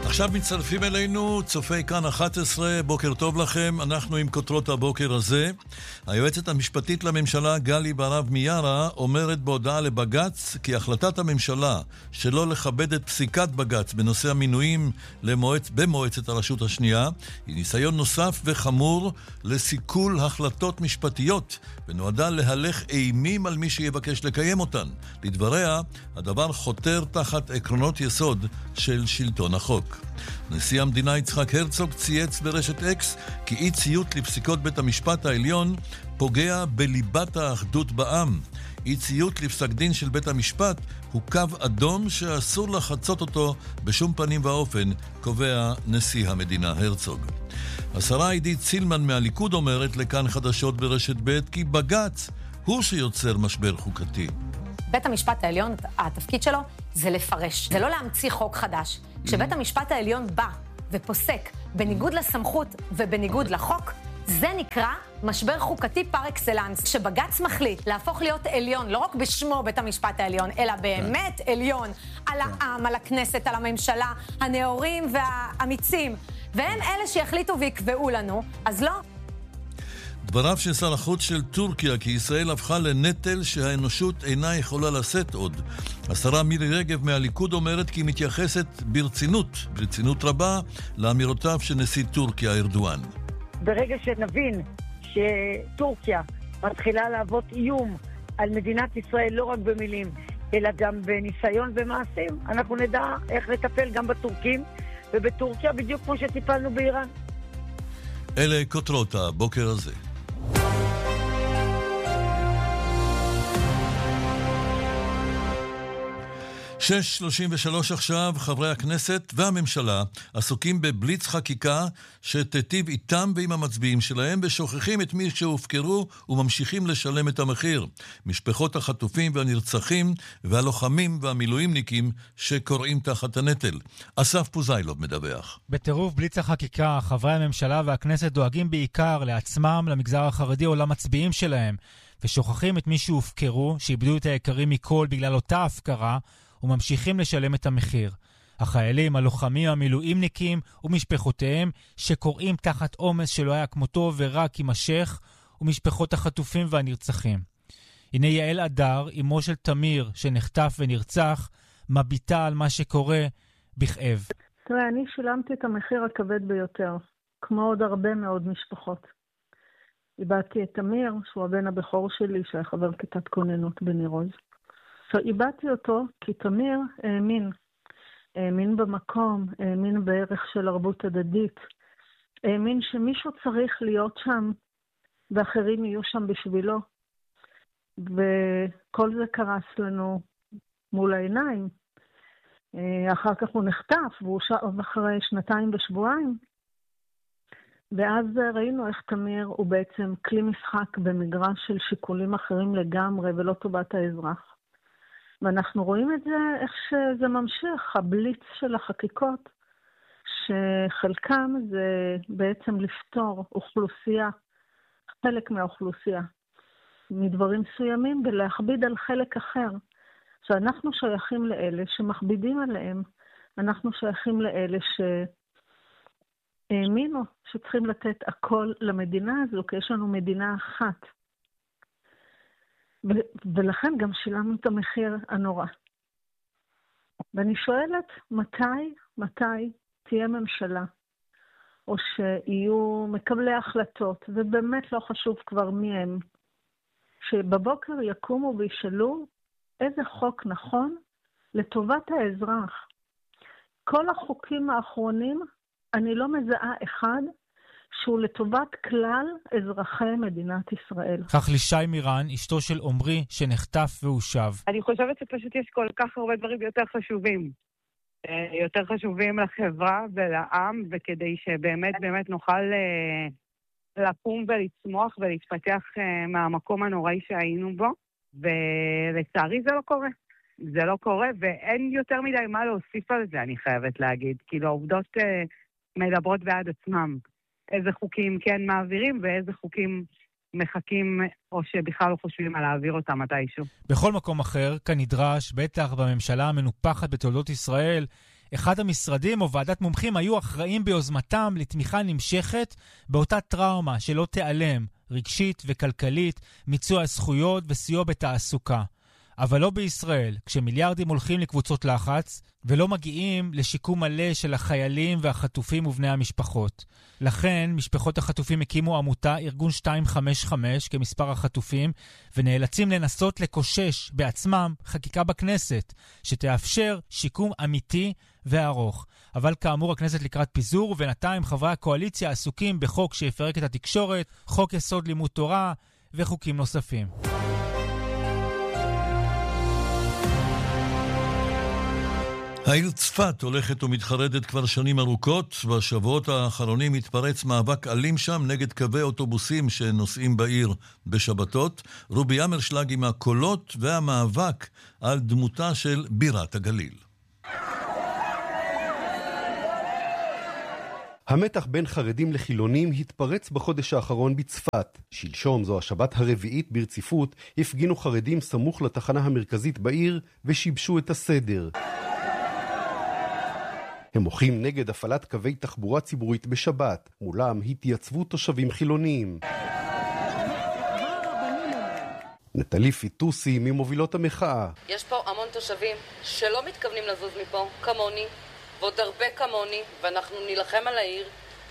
עכשיו מצטרפים אלינו צופי כאן 11, בוקר טוב לכם. אנחנו עם כותרות הבוקר הזה. היועצת המשפטית לממשלה גלי בהרב מיארה אומרת בהודעה לבג"ץ כי החלטת הממשלה שלא לכבד את פסיקת בג"ץ בנושא המינויים במועצת הרשות השנייה היא ניסיון נוסף וחמור לסיכול החלטות משפטיות ונועדה להלך אימים על מי שיבקש לקיים אותן. לדבריה, הדבר חותר תחת עקרונות יסוד של שלטון החוק. נשיא המדינה יצחק הרצוג צייץ ברשת אקס כי אי ציות לפסיקות בית המשפט העליון פוגע בליבת האחדות בעם. אי ציות לפסק דין של בית המשפט הוא קו אדום שאסור לחצות אותו בשום פנים ואופן, קובע נשיא המדינה הרצוג. השרה עידית סילמן מהליכוד אומרת לכאן חדשות ברשת ב' כי בג"ץ הוא שיוצר משבר חוקתי. בית המשפט העליון, התפקיד שלו זה לפרש, זה לא להמציא חוק חדש. כשבית המשפט העליון בא ופוסק בניגוד לסמכות ובניגוד לחוק, זה נקרא משבר חוקתי פר אקסלנס. כשבג"ץ מחליט להפוך להיות עליון, לא רק בשמו בית המשפט העליון, אלא באמת עליון על העם, על הכנסת, על הממשלה, הנאורים והאמיצים, והם אלה שיחליטו ויקבעו לנו, אז לא. דבריו של שר החוץ של טורקיה כי ישראל הפכה לנטל שהאנושות אינה יכולה לשאת עוד. השרה מירי רגב מהליכוד אומרת כי היא מתייחסת ברצינות רבה לאמירותיו של נשיא טורקיה ארדואן. ברגע שנבין שטורקיה מתחילה להוות איום על מדינת ישראל לא רק במילים אלא גם בניסיון ומעשים, אנחנו נדע איך לטפל גם בטורקים ובטורקיה בדיוק כמו שטיפלנו באיראן. אלה כותרות הבוקר הזה. 6:33 עכשיו. חברי הכנסת והממשלה עסוקים בבליץ חקיקה שתטיב איתם ועם המצביעים שלהם ושוכחים את מי שהופקרו וממשיכים לשלם את המחיר. משפחות החטופים והנרצחים והלוחמים והמילואימניקים שקוראים תחת הנטל. אסף פוזיילוב מדווח. בטירוף בליץ החקיקה, חברי הממשלה והכנסת דואגים בעיקר לעצמם, למגזר החרדי או למצביעים שלהם, ושוכחים את מי שהופקרו, שאיבדו את היקרים מכל בגלל אותה הפקרה, וממשיכים לשלם את המחיר. החיילים, הלוחמים, המילואימניקים ומשפחותיהם שקוראים תחת עומס שלא היה כמותו ורק יימשך, ומשפחות החטופים והנרצחים. הנה יעל אדר, אמו של תמיר שנחטף ונרצח, מביטה על מה שקורה בכאב. תראה, אני שילמתי את המחיר הכבד ביותר, כמו עוד הרבה מאוד משפחות. איבדתי את תמיר, שהוא הבן הבכור שלי, שהיה חבר כיתת כוננות בניר עוז. איבדתי אותו כי תמיר האמין במקום, האמין בערך של ערבות הדדית, האמין שמישהו צריך להיות שם ואחרים יהיו שם בשבילו. וכל זה קרס לנו מול העיניים. אחר כך הוא נחטף והוא שב אחרי 2 ושבועיים. ואז ראינו איך תמיר הוא בעצם כלי משחק במגרש של שיקולים אחרים לגמרי ולא טובת האזרח. ואנחנו רואים את זה, איך שזה ממשיך, הבליץ של החקיקות, שחלקם זה בעצם לפתור אוכלוסייה, חלק מהאוכלוסייה, מדברים מסוימים, ולהכביד על חלק אחר. שאנחנו שייכים לאלה שמכבידים עליהם, אנחנו שייכים לאלה שהאמינו שצריכים לתת הכל למדינה הזו, כי יש לנו מדינה אחת. ולכן גם שילמנו את המחיר הנורא. ואני שואלת, מתי תהיה ממשלה, או שיהיו מקבלי החלטות, ובאמת לא חשוב כבר מי הם, שבבוקר יקומו וישאלו איזה חוק נכון לטובת האזרח. כל החוקים האחרונים, אני לא מזהה אחד שהוא לטובת כלל אזרחי מדינת ישראל. כך לישי מירן, אשתו של עומרי שנחטף והושב. אני חושבת שפשוט יש כל כך הרבה דברים יותר חשובים. יותר חשובים לחברה ולעם, וכדי שבאמת באמת נוכל לקום ולצמוח ולהתפתח מהמקום הנוראי שהיינו בו. ולצערי זה לא קורה. זה לא קורה, ואין יותר מדי מה להוסיף על זה, אני חייבת להגיד. כאילו העובדות מדברות בעד עצמם. איזה חוקים כן מעבירים ואיזה חוקים מחכים או שבכלל לא חושבים על להעביר אותם מתישהו. בכל מקום אחר, כנדרש, בטח בממשלה המנופחת בתולדות ישראל, אחד המשרדים או ועדת מומחים היו אחראים ביוזמתם לתמיכה נמשכת באותה טראומה שלא תיעלם, רגשית וכלכלית, מיצוי הזכויות וסיוע בתעסוקה. אבל לא בישראל, כשמיליארדים הולכים לקבוצות לחץ, ולא מגיעים לשיקום מלא של החיילים והחטופים ובני המשפחות. לכן, משפחות החטופים הקימו עמותה, ארגון 255 כמספר החטופים, ונאלצים לנסות לקושש בעצמם חקיקה בכנסת, שתאפשר שיקום אמיתי וארוך. אבל כאמור, הכנסת לקראת פיזור, ובינתיים חברי הקואליציה עסוקים בחוק שיפרק את התקשורת, חוק יסוד לימוד תורה וחוקים נוספים. העיר צפת הולכת ומתחרדת כבר שנים ארוכות. בשבועות האחרונים התפרץ מאבק אלים שם נגד קווי אוטובוסים שנוסעים בעיר בשבתות. רובי אמרשלג עם הקולות והמאבק על דמותה של בירת הגליל. המתח בין חרדים לחילונים התפרץ בחודש האחרון בצפת. שלשום, זו השבת הרביעית ברציפות, הפגינו חרדים סמוך לתחנה המרכזית בעיר ושיבשו את הסדר. הם מוחים נגד הפעלת קווי תחבורה ציבורית בשבת. מולם התייצבו תושבים חילוניים. נטלי פיטוסי ממובילות המחאה. יש פה המון תושבים שלא מתכוונים לזוז מפה, כמוני, ועוד הרבה כמוני, ואנחנו נלחם על העיר